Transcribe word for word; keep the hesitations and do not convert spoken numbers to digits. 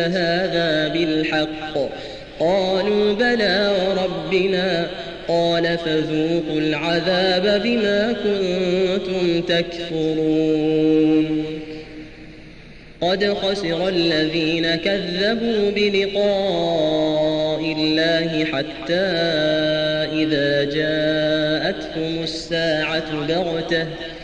هذا بالحق؟ قالوا بلى وربنا. قال فذوقوا العذاب بما كنتم تكفرون. قد خسر الذين كذبوا بلقاء الله حتى إذا جاءتهم الساعة بغتة